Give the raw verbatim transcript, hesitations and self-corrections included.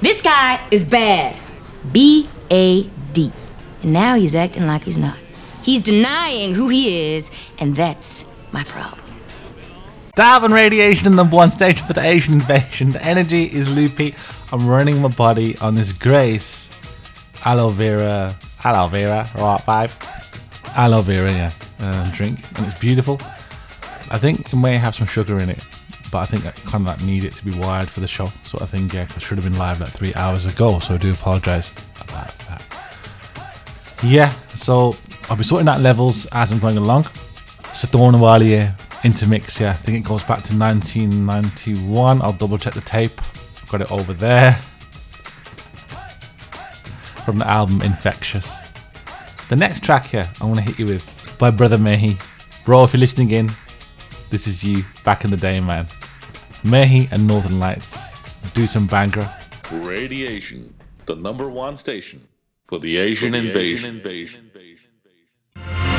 This guy is bad. B A D. And now he's acting like he's not. He's denying who he is, and that's my problem. Darwin Radiation, the number one station for the Asian invasion. The energy is loopy. I'm running my body on this Grace aloe vera, aloe vera, right, five? Aloe vera, yeah, uh, drink. And it's beautiful. I think it may have some sugar in it, but I think I kind of like need it to be wired for the show. So I think yeah, I should have been live like three hours ago. So I do apologise about that. Yeah, so I'll be sorting out levels as I'm going along. Sadorna Walier Intermix, yeah, I think it goes back to nineteen ninety-one. I'll double check the tape. Got it over there. From the album Infectious. The next track here I want to hit you with by Brother Mehi. Bro, if you're listening in, this is you back in the day, man. Mehi and Northern Lights. Do some banger. Radiation, the number one station for the Asian, for the invasion. Asian invasion.